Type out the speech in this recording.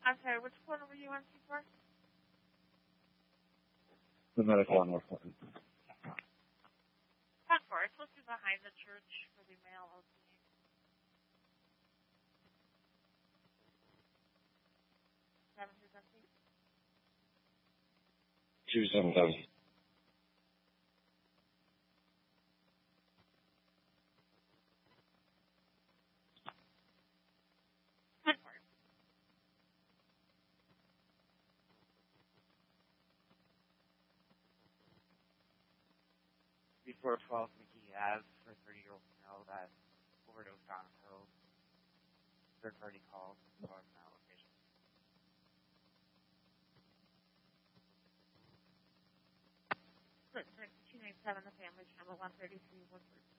I'm sorry, which corner were you on before? The medical on North Clinton. 10-4. It's supposed to be behind the church for the male opening. Seven is empty. 277. Before 12 McGee Ave for 30-year-old male that overdosed on pills. Third-party calls for that location. Good. 297, the family channel 133, Woodford.